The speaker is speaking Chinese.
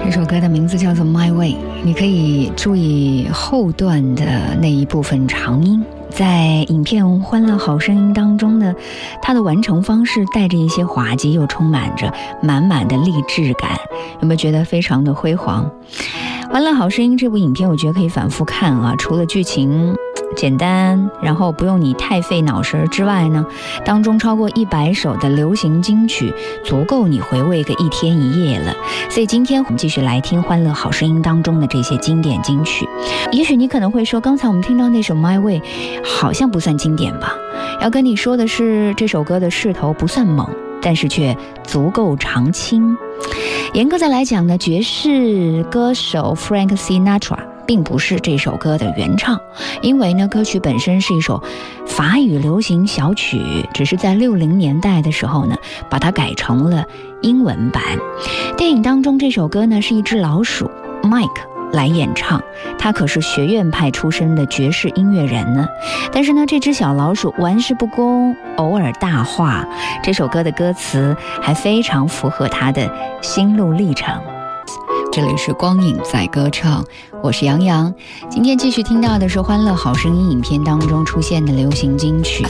这首歌的名字叫做 My Way， 你可以注意后段的那一部分长音。在影片《欢乐好声音》当中呢，它的完成方式带着一些滑稽，又充满着满满的励志感，有没有觉得非常的辉煌？《欢乐好声音》这部影片我觉得可以反复看啊，除了剧情简单，然后不用你太费脑神之外呢，当中超过100首的流行金曲，足够你回味个一天一夜了。所以今天我们继续来听《欢乐好声音》当中的这些经典金曲。也许你可能会说，刚才我们听到那首 My Way 好像不算经典吧？要跟你说的是，这首歌的势头不算猛，但是却足够长青。严格的来讲呢，爵士歌手 Frank Sinatra 并不是这首歌的原唱，因为呢，歌曲本身是一首法语流行小曲，只是在60年代的时候呢，把它改成了英文版。电影当中这首歌呢，是一只老鼠 Mike 来演唱，他可是学院派出身的爵士音乐人呢。但是呢，这只小老鼠玩世不恭，偶尔大话。这首歌的歌词还非常符合他的心路历程。这里是光影在歌唱，我是杨洋。今天继续听到的是《欢乐好声音》影片当中出现的流行金曲。